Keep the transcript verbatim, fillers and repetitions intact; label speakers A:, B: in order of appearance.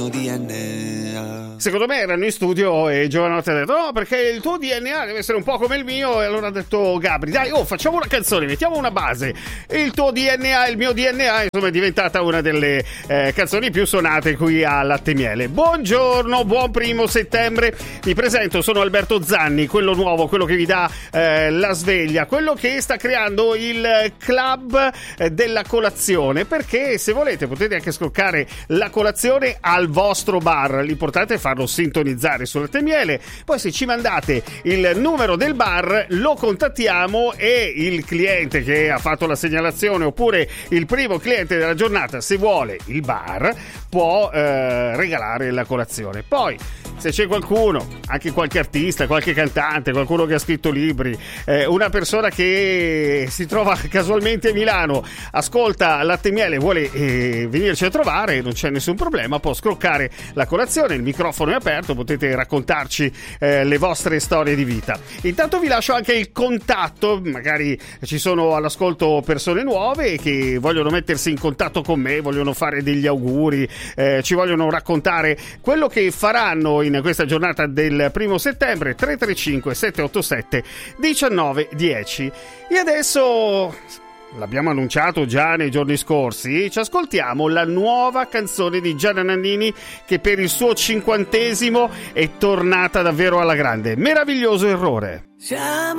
A: D N A.
B: Secondo me erano in studio e Giovanotti ha detto no, perché il tuo D N A deve essere un po' come il mio, e allora ha detto Gabri dai, oh, facciamo una canzone, mettiamo una base, il tuo D N A, il mio D N A, insomma è diventata una delle eh, canzoni più suonate qui a Latte e Miele. Buongiorno, buon primo settembre, mi presento, sono Alberto Zanni, quello nuovo, quello che vi dà eh, la sveglia, quello che sta creando il club eh, della colazione, perché se volete potete anche scoccare la colazione al vostro bar, l'importante è farlo sintonizzare su Latte e Miele, poi se ci mandate il numero del bar lo contattiamo e il cliente che ha fatto la segnalazione oppure il primo cliente della giornata, se vuole il bar, può eh, regalare la colazione. Poi se c'è qualcuno, anche qualche artista, qualche cantante, qualcuno che ha scritto libri, eh, una persona che si trova casualmente a Milano, ascolta Latte e Miele e vuole eh, venirci a trovare, non c'è nessun problema, può scroccare la colazione, il microfono è aperto, potete raccontarci eh, le vostre storie di vita. Intanto vi lascio anche il contatto, magari ci sono all'ascolto persone nuove che vogliono mettersi in contatto con me, vogliono fare degli auguri, eh, ci vogliono raccontare quello che faranno in in questa giornata del primo settembre. Tre tre cinque sette otto sette uno nove uno zero. E adesso, l'abbiamo annunciato già nei giorni scorsi, ci ascoltiamo la nuova canzone di Gianna Nannini che per il suo cinquantesimo è tornata davvero alla grande. Meraviglioso errore.
A: Siamo